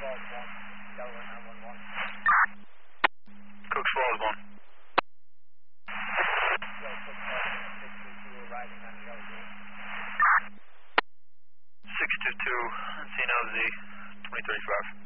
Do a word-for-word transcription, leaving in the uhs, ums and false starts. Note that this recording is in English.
Cooks Falls one. six two two, C N L Z, twenty thirty-five.